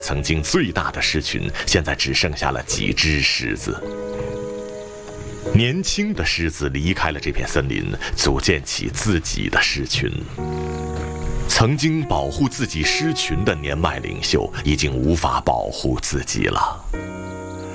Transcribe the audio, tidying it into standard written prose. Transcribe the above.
曾经最大的狮群，现在只剩下了几只狮子。年轻的狮子离开了这片森林，组建起自己的狮群。曾经保护自己狮群的年迈领袖，已经无法保护自己了。